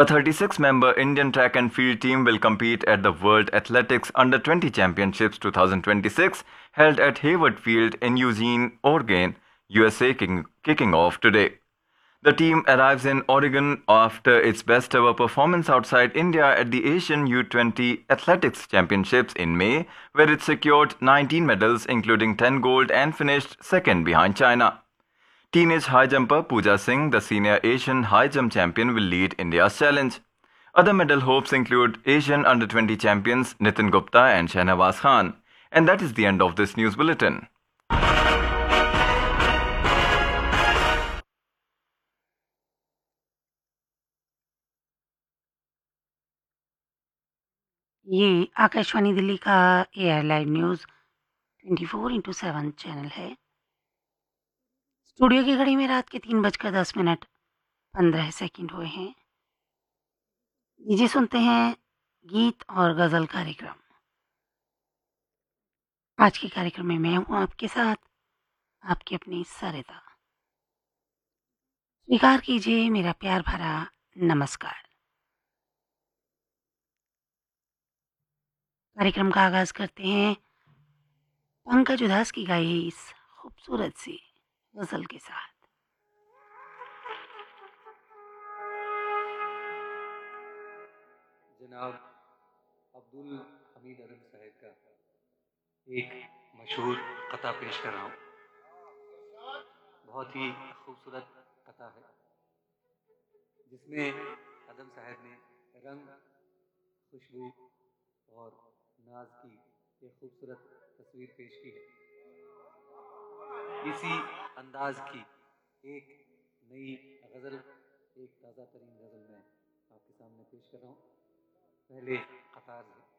A 36-member Indian track and field team will compete at the World Athletics Under-20 Championships 2026 held at Hayward Field in Eugene, Oregon, USA kicking off today. The team arrives in Oregon after its best ever performance outside India at the Asian U20 Athletics Championships in May, where it secured 19 medals including 10 gold and finished second behind China. Teenage high jumper Pooja Singh, the senior Asian high jump champion, will lead India's challenge. Other medal hopes include Asian under-20 champions Nitin Gupta and Shahnawaz Khan. And that is the end of this news bulletin. ये आकाशवाणी दिल्ली का AR live news 24/7 channel है। Studio की घड़ी में रात के 3:10 हुए हैं। लीजिए सुनते हैं गीत और गज़ल कार्यक्रम। आज के कार्यक्रम में मैं हूँ आपके साथ, आपकी अपनी सरिता। स्वीकार कीजिए मेरा प्यार भरा नमस्कार। कार्यक्रम का आगाज़ करते हैं पंकज उधास की गाई इस खूबसूरत सी गज़ल के साथ। जनाब अब्दुल हमीद अदम साहब का एक मशहूर कथा पेश कर रहा हूँ। बहुत ही खूबसूरत कथा है जिसमें अदम साहब ने रंग, खुशबू और नाज की एक खूबसूरत तस्वीर पेश की है। इसी अंदाज की एक नई गज़ल, एक ताज़ा तरीन गज़ल मैं आपके सामने पेश कर रहा हूँ। पहले कतार है।